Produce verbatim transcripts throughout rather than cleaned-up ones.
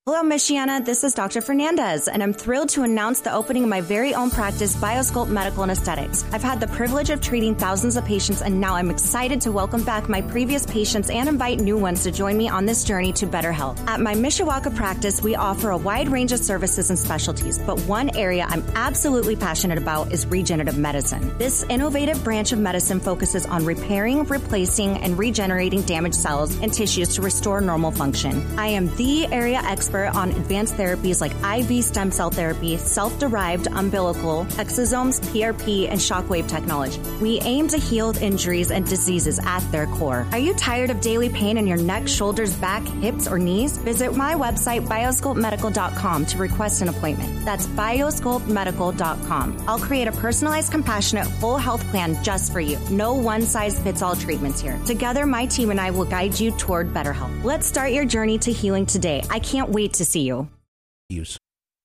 Hello, Michiana. This is Doctor Fernandez, and I'm thrilled to announce the opening of my very own practice, BioSculpt Medical and Aesthetics. I've had the privilege of treating thousands of patients, and now I'm excited to welcome back my previous patients and invite new ones to join me on this journey to better health. At my Mishawaka practice, we offer a wide range of services and specialties, but one area I'm absolutely passionate about is regenerative medicine. This innovative branch of medicine focuses on repairing, replacing, and regenerating damaged cells and tissues to restore normal function. I am the area expert on advanced therapies like I V stem cell therapy, self-derived umbilical, exosomes, P R P, and shockwave technology. We aim to heal injuries and diseases at their core. Are you tired of daily pain in your neck, shoulders, back, hips, or knees? Visit my website, biosculpt medical dot com, to request an appointment. That's biosculpt medical dot com. I'll create a personalized, compassionate, full health plan just for you. No one-size-fits-all treatments here. Together, my team and I will guide you toward better health. Let's start your journey to healing today. I can't wait to see you. Use.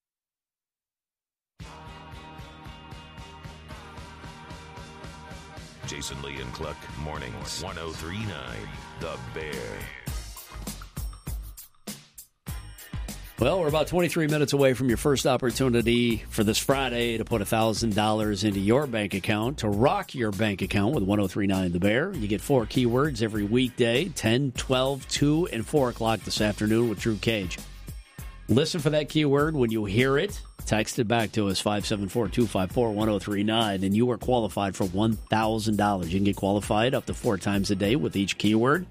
Jason Lee and Cluck, mornings, one oh three point nine, The Bear. Well, we're about twenty-three minutes away from your first opportunity for this Friday to put one thousand dollars into your bank account, to rock your bank account with one oh three point nine The Bear. You get four keywords every weekday, ten, twelve, two, and four o'clock this afternoon with Drew Cage. Listen for that keyword. When you hear it, text it back to us, five seven four, two five four, one oh three nine, and you are qualified for one thousand dollars. You can get qualified up to four times a day with each keyword.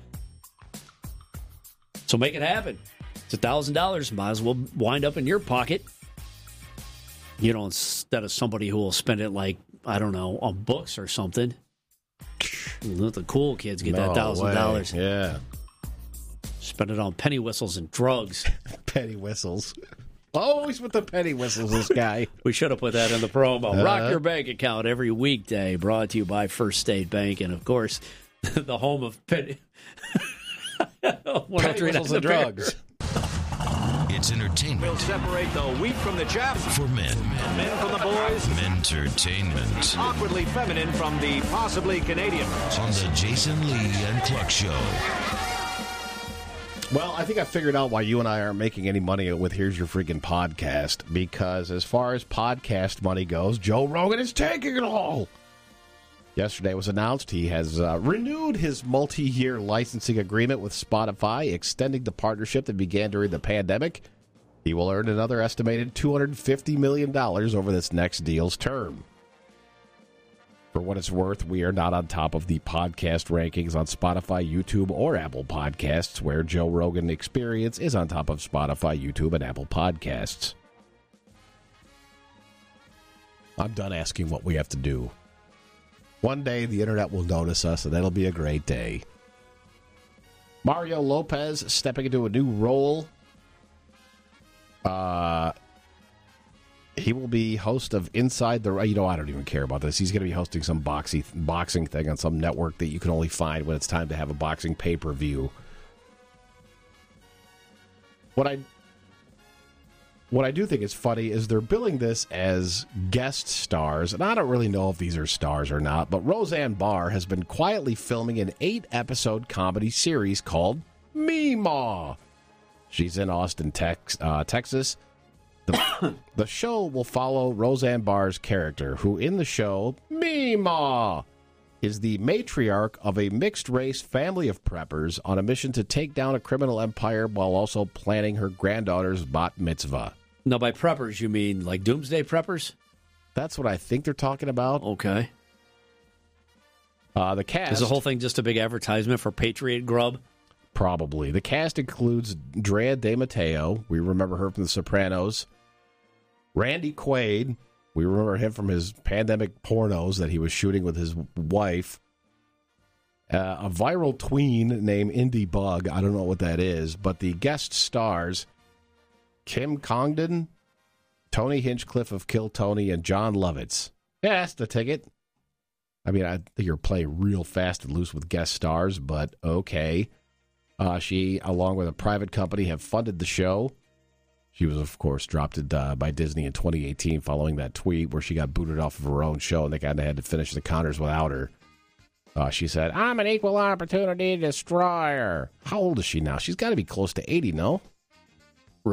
So make it happen. It's one thousand dollars. Might as well wind up in your pocket. You know, instead of somebody who will spend it, like, I don't know, on books or something. Let the cool kids get no that one thousand dollars. Way. Yeah. Spend it on penny whistles and drugs. Penny whistles. Always with the penny whistles, this guy. We should have put that in the promo. Uh-huh. Rock your bank account every weekday. Brought to you by First State Bank. And, of course, the home of penny, penny whistles and drugs. It's entertainment. We'll separate the wheat from the chaff. For men. Men from the boys. Mentertainment. Awkwardly feminine from the possibly Canadian. On the Jason Lee and Cluck Show. Well, I think I figured out why you and I aren't making any money with Here's Your Freaking Podcast, because as far as podcast money goes, Joe Rogan is taking it all. Yesterday was announced he has uh, renewed his multi-year licensing agreement with Spotify, extending the partnership that began during the pandemic. He will earn another estimated two hundred fifty million dollars over this next deal's term. For what it's worth, we are not on top of the podcast rankings on Spotify, YouTube, or Apple Podcasts, where Joe Rogan Experience is on top of Spotify, YouTube, and Apple Podcasts. I'm done asking what we have to do. One day, the internet will notice us, and that'll be a great day. Mario Lopez stepping into a new role. Uh... He will be host of Inside the... You know, I don't even care about this. He's going to be hosting some boxy, boxing thing on some network that you can only find when it's time to have a boxing pay-per-view. What I... What I do think is funny is they're billing this as guest stars, and I don't really know if these are stars or not, but Roseanne Barr has been quietly filming an eight-episode comedy series called Meemaw. She's in Austin, Tex, uh, Texas. The, the show will follow Roseanne Barr's character, who in the show, Meemaw, is the matriarch of a mixed-race family of preppers on a mission to take down a criminal empire while also planning her granddaughter's bat mitzvah. Now, by preppers, you mean like doomsday preppers? That's what I think they're talking about. Okay. Uh, the cast... Is the whole thing just a big advertisement for Patriot Grub? Probably. The cast includes Drea De Matteo. We remember her from The Sopranos. Randy Quaid, we remember him from his pandemic pornos that he was shooting with his wife. Uh, a viral tween named Indy Bug, I don't know what that is, but the guest stars Kim Congdon, Tony Hinchcliffe of Kill Tony, and John Lovitz. Yeah, that's the ticket. I mean, I think you're playing real fast and loose with guest stars, but okay. Uh, she, along with a private company, have funded the show. She was, of course, dropped uh, by Disney in twenty eighteen following that tweet where she got booted off of her own show and they kind of had to finish the counters without her. Uh, she said, I'm an equal opportunity destroyer. How old is she now? She's got to be close to eighty, no?